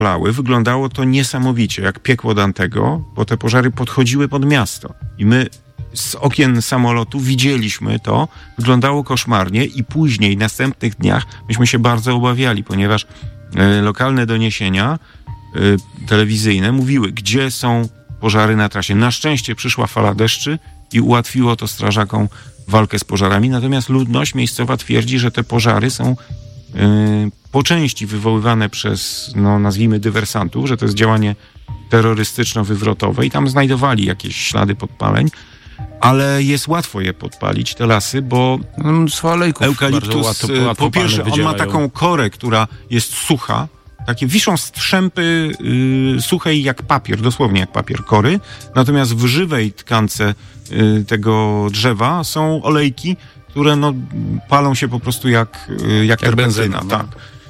wyglądało to niesamowicie, jak piekło Dantego, bo te pożary podchodziły pod miasto. I my z okien samolotu widzieliśmy to, wyglądało koszmarnie i później, następnych dniach, myśmy się bardzo obawiali, ponieważ lokalne doniesienia telewizyjne mówiły, gdzie są pożary na trasie. Na szczęście przyszła fala deszczy i ułatwiło to strażakom walkę z pożarami, natomiast ludność miejscowa twierdzi, że te pożary są po części wywoływane przez, nazwijmy, dywersantów, że to jest działanie terrorystyczno-wywrotowe i tam znajdowali jakieś ślady podpaleń, ale jest łatwo je podpalić, te lasy, bo eukaliptus, po pierwsze, on ma taką korę, która jest sucha, takie wiszą strzępy suchej jak papier, dosłownie jak papier kory, natomiast w żywej tkance tego drzewa są olejki, które palą się po prostu jak benzyna. Tak.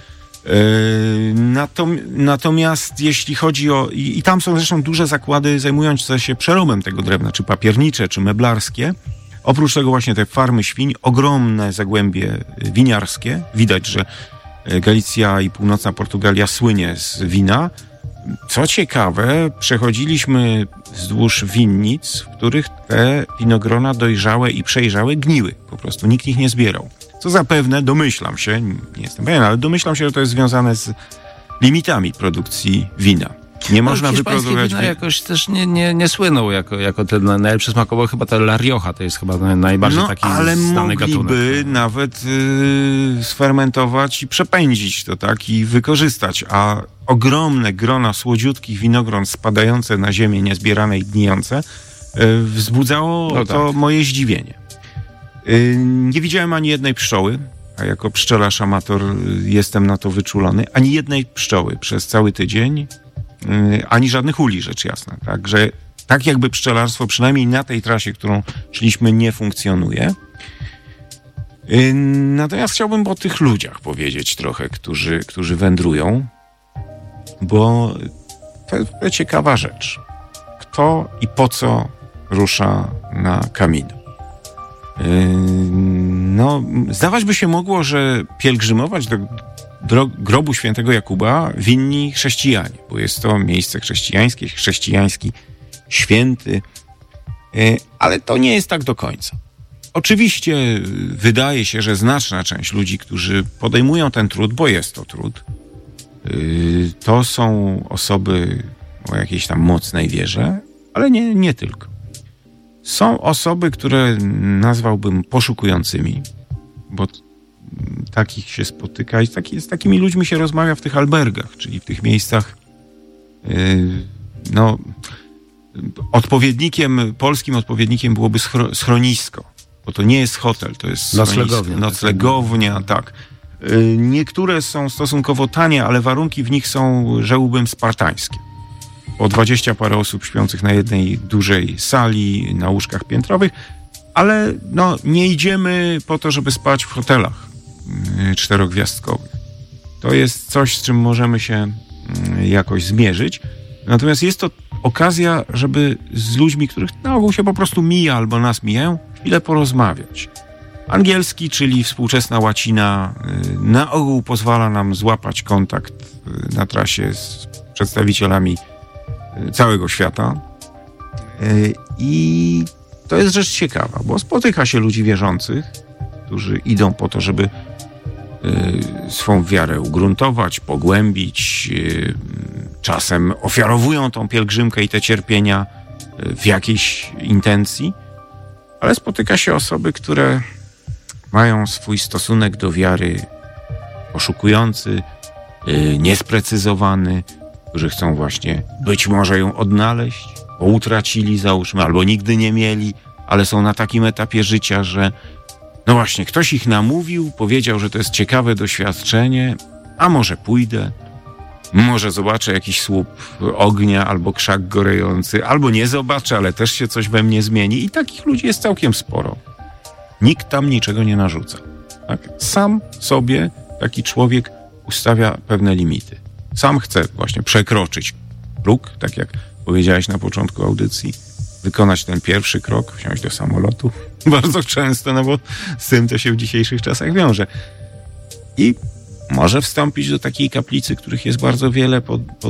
Natomiast jeśli chodzi o... I tam są zresztą duże zakłady zajmujące się przerobem tego drewna, czy papiernicze, czy meblarskie. Oprócz tego właśnie te farmy świń, ogromne zagłębie winiarskie. Widać, że Galicja i północna Portugalia słynie z wina. Co ciekawe, przechodziliśmy wzdłuż winnic, w których te winogrona dojrzałe i przejrzałe gniły. Po prostu nikt ich nie zbierał. Co zapewne, domyślam się, nie jestem pewien, ale domyślam się, że to jest związane z limitami produkcji wina. Nie można wyprodukować... wina jakoś też nie słyną jako ten najlepszy smakowo. Chyba ta La Rioja to jest chyba najbardziej taki znany gatunek. Ale mogliby nawet sfermentować i przepędzić to, tak? I wykorzystać. A ogromne grona słodziutkich winogron spadające na ziemię, niezbierane i gnijące, wzbudzało to moje zdziwienie. Nie widziałem ani jednej pszczoły, a jako pszczelarz amator jestem na to wyczulony, ani jednej pszczoły przez cały tydzień, ani żadnych uli, rzecz jasna. Także tak jakby pszczelarstwo, przynajmniej na tej trasie, którą szliśmy, nie funkcjonuje. Natomiast chciałbym o tych ludziach powiedzieć trochę, którzy wędrują, bo to jest ciekawa rzecz. Kto i po co rusza na Camino? Zdawać by się mogło, że pielgrzymować do grobu świętego Jakuba winni chrześcijanie, bo jest to miejsce chrześcijańskie, chrześcijański święty, ale to nie jest tak do końca. Oczywiście wydaje się, że znaczna część ludzi, którzy podejmują ten trud, bo jest to trud, to są osoby o jakiejś tam mocnej wierze, ale nie tylko. Są osoby, które nazwałbym poszukującymi, bo takich się spotyka i z takimi ludźmi się rozmawia w tych albergach, czyli w tych miejscach, polskim odpowiednikiem byłoby schronisko, bo to nie jest hotel, to jest noclegownia, tak. Niektóre są stosunkowo tanie, ale warunki w nich są, rzełbym, spartańskie. Po 20 parę osób śpiących na jednej dużej sali, na łóżkach piętrowych, ale nie idziemy po to, żeby spać w hotelach 4-gwiazdkowych. To jest coś, z czym możemy się jakoś zmierzyć. Natomiast jest to okazja, żeby z ludźmi, których na ogół się po prostu mija albo nas mijają, chwilę porozmawiać. Angielski, czyli współczesna łacina, na ogół pozwala nam złapać kontakt na trasie z przedstawicielami całego świata. I to jest rzecz ciekawa, bo spotyka się ludzi wierzących, którzy idą po to, żeby swą wiarę ugruntować, pogłębić. Czasem ofiarowują tą pielgrzymkę i te cierpienia w jakiejś intencji, ale spotyka się osoby, które mają swój stosunek do wiary poszukujący, niesprecyzowany, którzy chcą właśnie być może ją odnaleźć, bo utracili, załóżmy, albo nigdy nie mieli, ale są na takim etapie życia, że właśnie ktoś ich namówił, powiedział, że to jest ciekawe doświadczenie, a może pójdę, może zobaczę jakiś słup ognia albo krzak gorejący, albo nie zobaczę, ale też się coś we mnie zmieni. I takich ludzi jest całkiem sporo. Nikt tam niczego nie narzuca. Tak? Sam sobie taki człowiek ustawia pewne limity. Sam chce właśnie przekroczyć próg, tak jak powiedziałeś na początku audycji, wykonać ten pierwszy krok, wsiąść do samolotu. Bardzo często, bo z tym to się w dzisiejszych czasach wiąże. I może wstąpić do takiej kaplicy, których jest bardzo wiele pod